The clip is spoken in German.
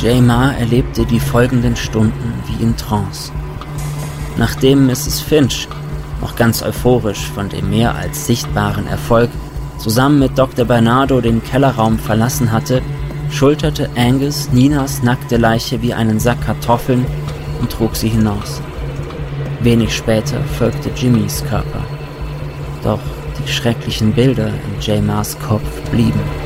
J-Ma erlebte die folgenden Stunden wie in Trance. Nachdem Mrs. Finch, noch ganz euphorisch von dem mehr als sichtbaren Erfolg, zusammen mit Dr. Bernardo den Kellerraum verlassen hatte, schulterte Angus Ninas nackte Leiche wie einen Sack Kartoffeln und trug sie hinaus. Wenig später folgte Jimmys Körper. Doch die schrecklichen Bilder in J-Mas Kopf blieben.